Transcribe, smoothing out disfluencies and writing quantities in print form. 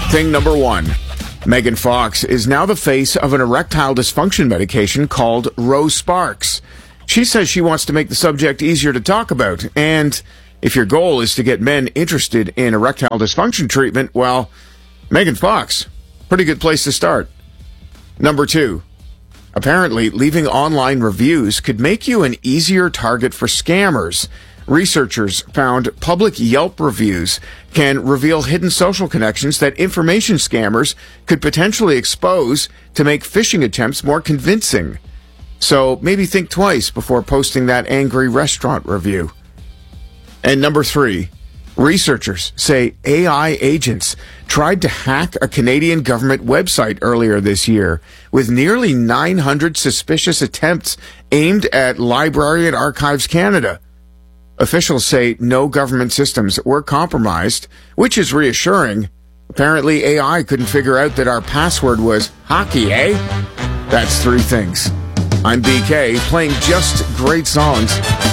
Thing number one. Megan Fox is now the face of an erectile dysfunction medication called Rose Sparks. She says she wants to make the subject easier to talk about. And if your goal is to get men interested in erectile dysfunction treatment, well, Megan Fox, pretty good place to start. Number two. Apparently, leaving online reviews could make you an easier target for scammers. Researchers found public Yelp reviews can reveal hidden social connections that information scammers could potentially expose to make phishing attempts more convincing. So maybe think twice before posting that angry restaurant review. And number three, researchers say AI agents tried to hack a Canadian government website earlier this year with nearly 900 suspicious attempts aimed at Library and Archives Canada. Officials say no government systems were compromised, which is reassuring. Apparently, AI couldn't figure out that our password was hockey, eh? That's three things. I'm BK, playing just great songs.